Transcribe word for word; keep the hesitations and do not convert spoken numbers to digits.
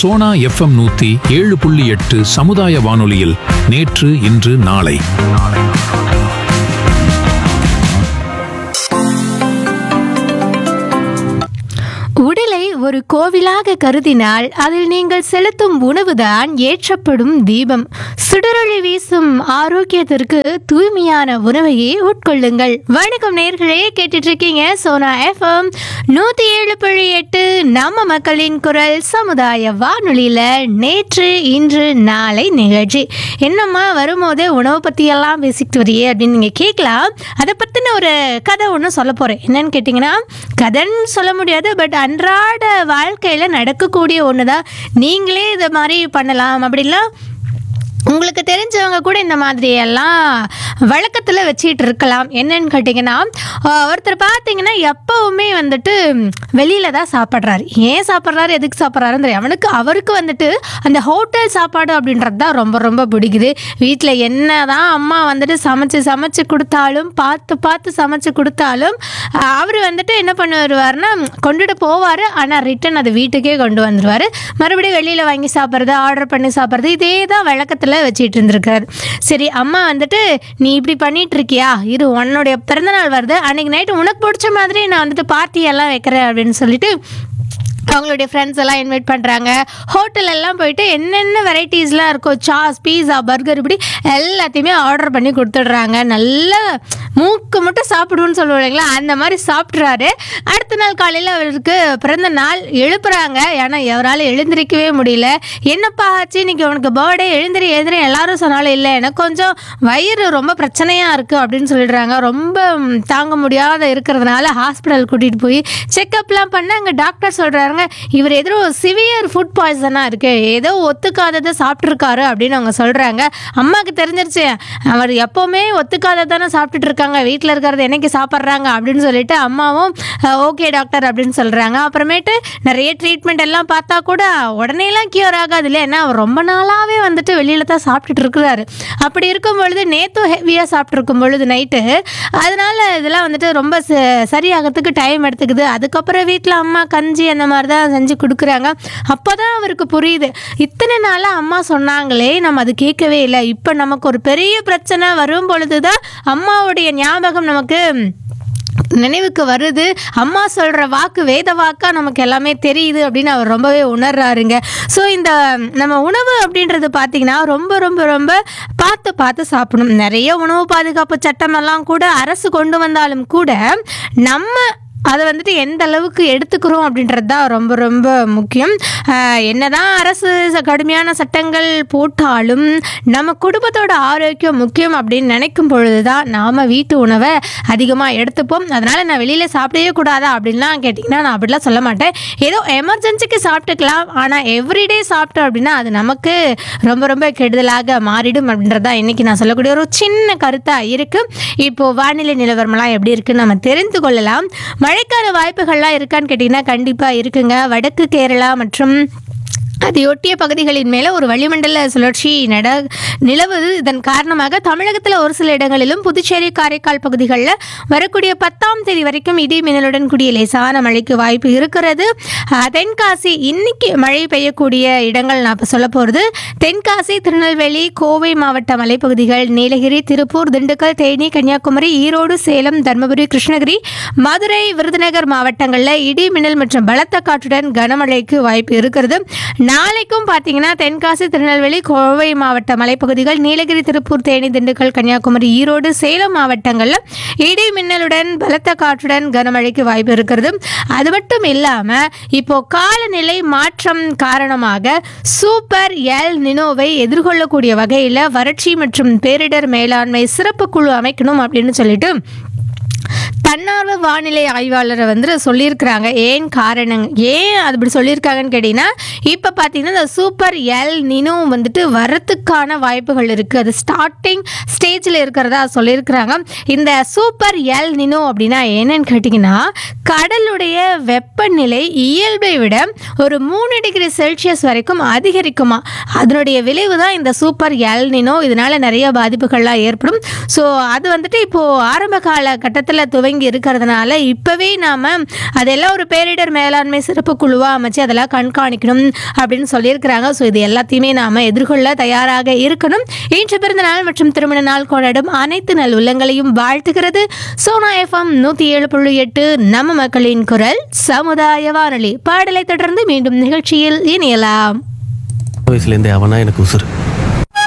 Sona FM நூத்தி ஏழு புள்ளி எட்டு சமுதாய வானொலியில் நேற்று இன்று நாளை. உடலை ஒரு கோவிலாக கருதினால் அதில் நீங்கள் செலுத்தும் உணவுதான் ஏற்றப்படும் தீபம். சுடரொளி வீசும் ஆரோக்கியத்திற்கு தூய்மையான உணவையே உட்கொள்ளுங்கள். வணக்கம் நேயர்களே, கேட்டுட்டு இருக்கீங்க சோனா எஃப்எம் நூத்தி ஏழு புள்ளி எட்டு நம்ம மக்களின் குரல் சமுதாய வானொலியில நேற்று இன்று நாளை நிகழ்ச்சி. என்னம்மா வரும்போதே உணவை பத்தி எல்லாம் பேசிக்கிட்டு வரியே அப்படின்னு நீங்க கேட்கலாம். அதை பத்தின ஒரு கதை ஒன்று சொல்ல போறேன். என்னன்னு கேட்டீங்கன்னா, கதைன்னு சொல்ல முடியாது, பட் அன்றாட வாழ்க்கையில் நடக்கக்கூடிய ஒன்று தான். நீங்களே இதை மாதிரி பண்ணலாம். அப்படிலாம் உங்களுக்கு தெரிஞ்சவங்க கூட இந்த மாதிரி எல்லாம் வழக்கத்தில் வச்சுக்கிட்டு இருக்கலாம். என்னன்னு கேட்டிங்கன்னா, ஒருத்தர் பார்த்தீங்கன்னா எப்போவுமே வந்துட்டு வெளியில் தான் சாப்பிட்றாரு. ஏன் சாப்பிட்றாரு, எதுக்கு சாப்பிட்றாருன்னு தெரியும். அவனுக்கு அவருக்கு வந்துட்டு அந்த ஹோட்டல் சாப்பாடு அப்படின்றது தான் ரொம்ப ரொம்ப பிடிக்குது. வீட்டில் என்ன தான் அம்மா வந்துட்டு சமைச்சு சமைச்சு கொடுத்தாலும், பார்த்து பார்த்து சமைச்சு கொடுத்தாலும், அவர் வந்துட்டு என்ன பண்ண வருவார்னா கொண்டுட்டு போவார். ஆனால் ரிட்டன் அது வீட்டுக்கே கொண்டு வந்துடுவார். மறுபடியும் வெளியில் வாங்கி சாப்பிட்றது, ஆர்டர் பண்ணி சாப்பிட்றது, இதே தான் வழக்கத்தில் வச்சிட்டு இருந்திருக்காரு. சரி, அம்மா வந்துட்டு நீ இப்படி பண்ணிட்டு இருக்கியா, இரு உன்னுடைய பிறந்தநாள் வருது, அன்னைக்கு நைட்டு உனக்கு பிடிச்ச மாதிரி நான் வந்துட்டு பார்ட்டி எல்லாம் வைக்கிறேன் அப்படின்னு சொல்லிட்டு அவங்களுடைய ஃப்ரெண்ட்ஸ் எல்லாம் இன்வைட் பண்ணுறாங்க. ஹோட்டல் எல்லாம் போயிட்டு என்னென்ன வெரைட்டிஸ்லாம் இருக்கோ, சாஸ், பீஸா, பர்கர், இப்படி எல்லாத்தையுமே ஆர்டர் பண்ணி கொடுத்துட்றாங்க. நல்லா மூக்கு மட்டும் சாப்பிடுவோன்னு சொல்லுவாங்களா, அந்த மாதிரி சாப்பிட்றாரு. அடுத்த நாள் காலையில் அவருக்கு பிறந்த நாள். எழுப்புறாங்க. ஏன்னா எவரால் எழுந்திரிக்கவே முடியல. என்னப்பா ஆச்சு, இன்னைக்கு உனக்கு பர்த்டே, எழுந்திரி எழுந்திரி எல்லாரும் சொன்னாலும் இல்லை, எனக்கு கொஞ்சம் வயிறு ரொம்ப பிரச்சனையாக இருக்குது அப்படின்னு சொல்லிடுறாங்க. ரொம்ப தாங்க முடியாத இருக்கிறதுனால ஹாஸ்பிட்டல் கூட்டிகிட்டு போய் செக்கப்லாம் பண்ண அங்கே டாக்டர் சொல்கிறாங்க, இவர் ஏதோ சிவியர் ஃபுட் பாய்சனாக இருக்கு, ஏதோ ஒத்துக்காததை சாப்பிட்ருக்காரு அப்படின்னு அவங்க சொல்கிறாங்க. அம்மாவுக்கு தெரிஞ்சிருச்சு, அவர் எப்போவுமே ஒத்துக்காததானே சாப்பிட்டுட்டு இருக்காங்க, வீட்டில் இருக்கிறது என்னைக்கு சாப்பிட்றாங்க அப்படின்னு சொல்லிட்டு அம்மாவும் ஓகே டாக்டர் அப்படின்னு சொல்கிறாங்க. அப்புறமேட்டு நிறைய ட்ரீட்மெண்ட் எல்லாம் பார்த்தா கூட உடனேலாம் கியூர் ஆகாது இல்லை. ஏன்னா அவர் ரொம்ப நாளாகவே வந்துட்டு வெளியில் தான் சாப்பிட்டுட்டு இருக்கிறாரு. அப்படி இருக்கும் பொழுது நேற்றும் ஹெவியாக சாப்பிட்ருக்கும் பொழுது நைட்டு, அதனால இதெல்லாம் வந்துட்டு ரொம்ப சரியாகிறதுக்கு டைம் எடுத்துக்குது. அதுக்கப்புறம் வீட்டில் அம்மா கஞ்சி அந்த மாதிரி தான் செஞ்சு கொடுக்குறாங்க. அப்போ தான் அவருக்கு புரியுது, இத்தனை நாளாக அம்மா சொன்னாங்களே நம்ம அது கேட்கவே இல்லை. இப்போ நமக்கு ஒரு பெரிய பிரச்சனை வரும் பொழுது தான் அம்மாவுடைய ஞாபகம் நமக்கு நினைவுக்கு வருது. அம்மா சொல்கிற வாக்கு வேத வாக்கா நமக்கு எல்லாமே தெரியுது அப்படின்னு அவர் ரொம்பவே உணர்றாருங்க. ஸோ இந்த நம்ம உணவு அப்படின்றது பார்த்திங்கன்னா ரொம்ப ரொம்ப ரொம்ப பார்த்து பார்த்து சாப்பிடணும். நிறைய உணவு பாதுகாப்பு சட்டமெல்லாம் கூட அரசு கொண்டு வந்தாலும் கூட நம்ம அதை வந்துட்டு எந்த அளவுக்கு எடுத்துக்கிறோம் அப்படின்றது தான் ரொம்ப ரொம்ப முக்கியம். என்னதான் அரசு கடுமையான சட்டங்கள் போட்டாலும் நம்ம குடும்பத்தோட ஆரோக்கியம் முக்கியம் அப்படின்னு நினைக்கும் பொழுது தான் நாம் வீட்டு உணவை அதிகமாக எடுத்துப்போம். அதனால் நான் வெளியில் சாப்பிடவே கூடாதா அப்படின்லாம் கேட்டிங்கன்னா நான் அப்படிலாம் சொல்ல மாட்டேன். ஏதோ எமர்ஜென்சிக்கு சாப்பிட்டுக்கலாம். ஆனால் எவ்ரிடே சாப்பிட்டோம் அப்படின்னா அது நமக்கு ரொம்ப ரொம்ப கெடுதலாக மாறிடும் அப்படின்றது தான் இன்றைக்கி நான் சொல்லக்கூடிய ஒரு சின்ன கருத்தாக இருக்குது. இப்போது வானிலை நிலவரமெல்லாம் எப்படி இருக்குன்னு நம்ம தெரிந்து கொள்ளலாம். மழைக்கான வாய்ப்புகள்லாம் இருக்கான்னு கேட்டிங்கன்னா கண்டிப்பாக இருக்குங்க. வடக்கு கேரளா மற்றும் அதையொட்டிய பகுதிகளின் மேலே ஒரு வளிமண்டல சுழற்சி நட நிலவுது. இதன் காரணமாக தமிழகத்தில் ஒரு சில இடங்களிலும் புதுச்சேரி காரைக்கால் பகுதிகளில் வரக்கூடிய பத்தாம் தேதி வரைக்கும் இடி மின்னலுடன் கூடிய லேசான மழைக்கு வாய்ப்பு இருக்கிறது. தென்காசி இன்னைக்கு மழை பெய்யக்கூடிய இடங்கள் நான் இப்போ சொல்ல போகிறது தென்காசி, திருநெல்வேலி, கோவை மாவட்ட மலைப்பகுதிகள், நீலகிரி, திருப்பூர், திண்டுக்கல், தேனி, கன்னியாகுமரி, ஈரோடு, சேலம், தர்மபுரி, கிருஷ்ணகிரி, மதுரை, விருதுநகர் மாவட்டங்களில் இடி மின்னல் மற்றும் பலத்த காற்றுடன் கனமழைக்கு வாய்ப்பு இருக்கிறது. நாளைக்கும் பார்த்தீங்கன்னா தென்காசி, திருநெல்வேலி, கோவை மாவட்ட மலைப்பகுதிகள், நீலகிரி, திருப்பூர், தேனி, திண்டுக்கல், கன்னியாகுமரி, ஈரோடு, சேலம் மாவட்டங்களில் இடி மின்னலுடன் பலத்த காற்றுடன் கனமழைக்கு வாய்ப்பு இருக்கிறது. அது மட்டும் இல்லாமல் இப்போ காலநிலை மாற்றம் காரணமாக சூப்பர் எல் நினோவை எதிர்கொள்ளக்கூடிய வகையில் வறட்சி மற்றும் பேரிடர் மேலாண்மை சிறப்பு குழு அமைக்கணும் அப்படின்னு சொல்லிட்டு தன்னார்வ வானிலை ஆய்வாளரை வந்து சொல்லியிருக்கிறாங்க. ஏன் காரணம் ஏன் அது இப்படி சொல்லியிருக்காங்கன்னு கேட்டிங்கன்னா, இப்போ பார்த்தீங்கன்னா இந்த சூப்பர் எல் நினோ வந்துட்டு வரத்துக்கான வாய்ப்புகள் இருக்குது. அது ஸ்டார்டிங் ஸ்டேஜில் இருக்கிறதா சொல்லியிருக்கிறாங்க. இந்த சூப்பர் எல் நினோ அப்படின்னா என்னன்னு கேட்டிங்கன்னா, கடலுடைய வெப்பநிலை இயல்பை விட ஒரு மூணு டிகிரி செல்சியஸ் வரைக்கும் அதிகரிக்குமா. அதனுடைய விளைவு தான் இந்த சூப்பர் எல் நினோ. இதனால் நிறைய பாதிப்புகள்லாம் ஏற்படும். ஸோ அது வந்துட்டு இப்போது ஆரம்ப கால கட்டத்தில் மாதத்தில் துவங்கி இருக்கிறதுனால இப்போவே நாம் அதெல்லாம் ஒரு பேரிடர் மேலாண்மை சிறப்பு குழுவாக அமைச்சு அதெல்லாம் கண்காணிக்கணும் அப்படின்னு சொல்லியிருக்கிறாங்க. ஸோ இது எல்லாத்தையுமே நாம் எதிர்கொள்ள தயாராக இருக்கணும். இன்று பிறந்த நாள் மற்றும் திருமண நாள் கொண்டாடும் அனைத்து நல் உள்ளங்களையும் வாழ்த்துகிறது சோனா எஃப்எம் நூற்றி ஏழு புள்ளி எட்டு நம்ம மக்களின் குரல் சமுதாய வானொலி. பாடலை தொடர்ந்து மீண்டும் நிகழ்ச்சியில் இணையலாம். வயசுலேருந்தே அவனா எனக்கு உசுறு.